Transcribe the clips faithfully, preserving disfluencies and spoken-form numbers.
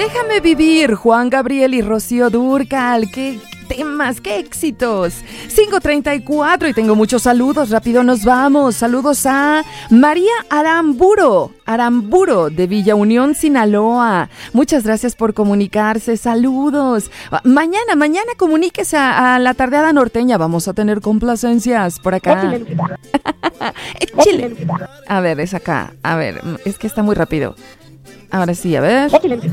Déjame vivir, Juan Gabriel y Rocío Dúrcal. ¡Qué temas, qué éxitos! cinco treinta y cuatro y tengo muchos saludos, rápido nos vamos. Saludos a María Aramburo, Aramburo de Villa Unión, Sinaloa. Muchas gracias por comunicarse, saludos. Mañana, mañana comuníquese a, a la tardeada norteña, vamos a tener complacencias por acá. Chile. A ver, es acá, a ver, es que está muy rápido. Ahora sí, a ver.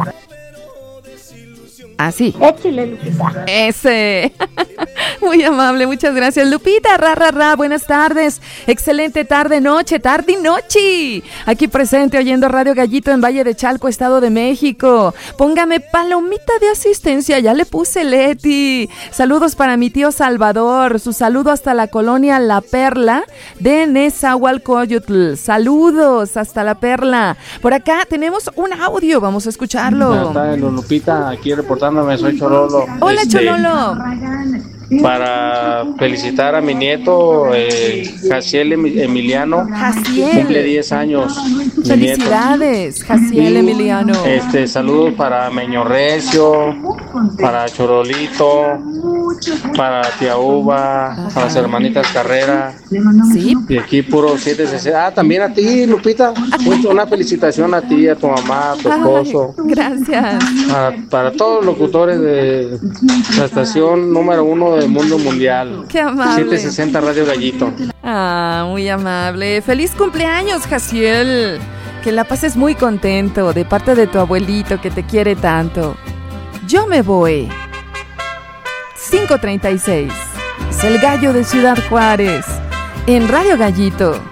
Así. Ah, ese. Muy amable, muchas gracias. Lupita, ra, ra, ra, buenas tardes. Excelente tarde, noche, tarde y noche. Aquí presente oyendo Radio Gallito en Valle de Chalco, Estado de México. Póngame palomita de asistencia, ya le puse Leti. Saludos para mi tío Salvador. Su saludo hasta la colonia La Perla de Nezahualcóyotl. Saludos hasta La Perla. Por acá tenemos un audio, vamos a escucharlo. Buenas tardes, Lupita, aquí reportándome, soy Chololo. Hola, este, Chololo. Para felicitar a mi nieto, eh, Jaciel Emiliano. Jaciel. Cumple diez años. Felicidades, Jaciel Emiliano. Este, saludos para Meño Recio, para Chorolito, para Tía Uva, ajá, para las hermanitas Carrera. Sí. Y aquí puro siete sesenta. Ah, también a ti, Lupita. Una felicitación a ti, a tu mamá, a tu esposo. Ay, gracias. Para, para todos los locutores de la estación número uno del mundo mundial. Qué amable. siete sesenta Radio Gallito. Ah, muy amable. Feliz cumpleaños, Jaciel. Que la pases muy contento de parte de tu abuelito que te quiere tanto. Yo me voy. cinco treinta y seis. Es el gallo de Ciudad Juárez en Radio Gallito.